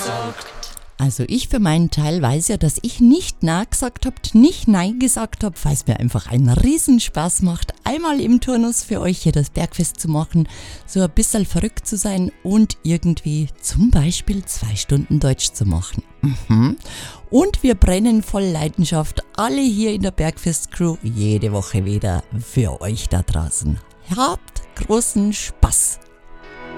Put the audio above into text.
Also ich für meinen Teil weiß ja, dass ich nicht Nein gesagt habe, nicht Nein gesagt habe, weil es mir einfach einen Riesenspaß macht, einmal im Turnus für euch hier das Bergfest zu machen, so ein bisschen verrückt zu sein und irgendwie zum Beispiel 2 Stunden Deutsch zu machen. Und wir brennen voll Leidenschaft, alle hier in der Bergfest-Crew, jede Woche wieder für euch da draußen. Habt großen Spaß!